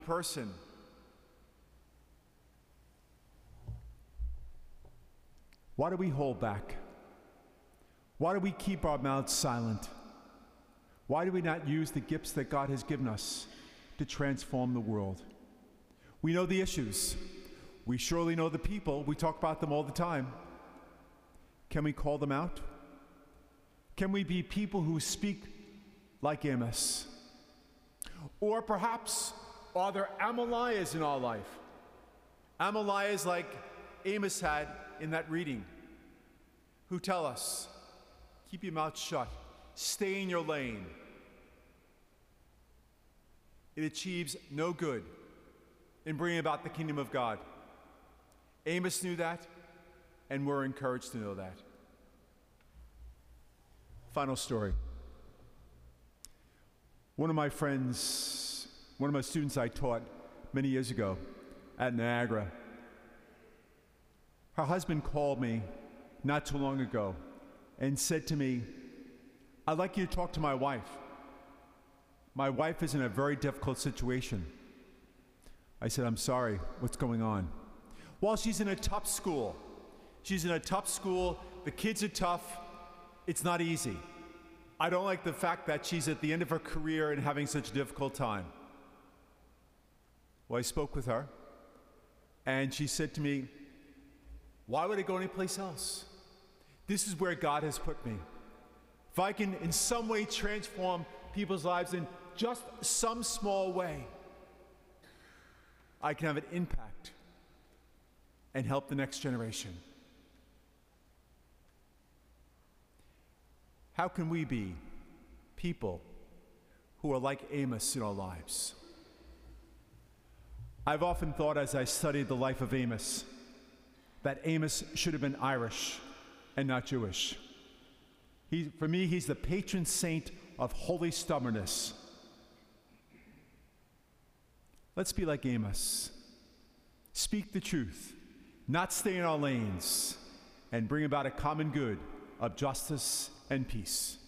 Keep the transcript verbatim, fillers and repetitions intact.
person. Why do we hold back? Why do we keep our mouths silent? Why do we not use the gifts that God has given us to transform the world? We know the issues. We surely know the people. We talk about them all the time. Can we call them out? Can we be people who speak like Amos? Or perhaps, are there Amalayas in our life? Amalayas like Amos had in that reading, who tell us, keep your mouth shut, stay in your lane. It achieves no good in bringing about the kingdom of God. Amos knew that, and we're encouraged to know that. Final story. One of my friends, one of my students I taught many years ago at Niagara, her husband called me not too long ago and said to me, I'd like you to talk to my wife. My wife is in a very difficult situation. I said, I'm sorry, what's going on? Well, she's in a tough school. She's in a tough school, the kids are tough, it's not easy. I don't like the fact that she's at the end of her career and having such a difficult time. Well, I spoke with her, and she said to me, why would I go anyplace else? This is where God has put me. If I can in some way transform people's lives in just some small way, I can have an impact and help the next generation. How can we be people who are like Amos in our lives? I've often thought as I studied the life of Amos that Amos should have been Irish and not Jewish. He, for me, he's the patron saint of holy stubbornness. Let's be like Amos. Speak the truth, not stay in our lanes, and bring about a common good of justice and peace.